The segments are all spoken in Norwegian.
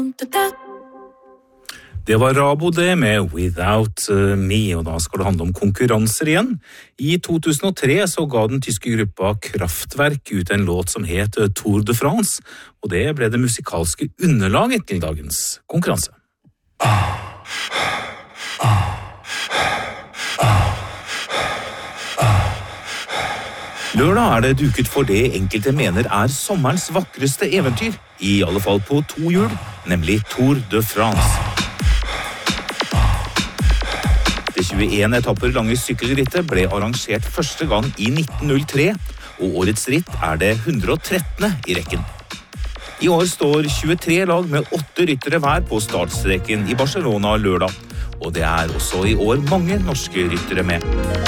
Det var Rabo det med Without Me, og da skal det handle om konkurranser igjen. I 2003 så ga den tyske gruppa Kraftwerk ut en låt som het Tour de France, og det ble det musikalske underlaget til dagens konkurranse. Lørdag er det duket for det enkelte mener er sommerens vakreste eventyr, i alle fall på 2 hjul, nemlig Tour de France. Det 21 etapper lange sykkelrittet ble arrangert første gang i 1903, og årets ritt er det 113. i rekken. I år står 23 lag med 8 ryttere hver på startstreken i Barcelona lørdag, og det er også i år mange norske ryttere med.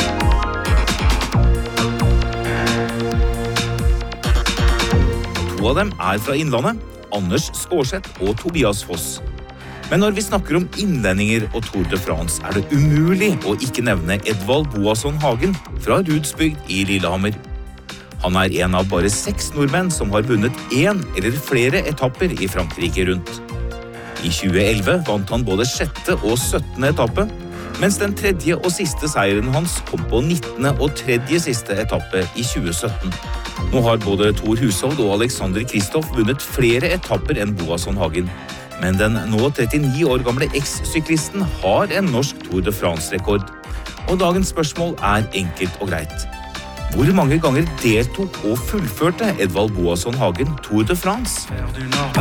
To av dem er fra Innlandet, Anders Skårseth og Tobias Foss. Men når vi snakker om innlendinger og Tour de France, er det umulig å ikke nevne Edvald Boasson Hagen fra Rudsbygd i Lillehammer. Han er en av bare 6 nordmenn som har vunnet 1 eller flere etapper i Frankrike rundt. I 2011 vant han både 6. og 17. etappe, mens den 3. og siste seieren hans kom på 19. og 3. siste etappe i 2017. Nå har både Thor Hushovd og Alexander Kristoff vunnet flere etapper enn Boasson Hagen. Men den nå 39 år gamle eks-syklisten har en norsk Tour de France-rekord. Og dagens spørsmål er enkelt og greit. Hvor mange ganger deltok og fullførte Edvald Boasson Hagen Tour de France?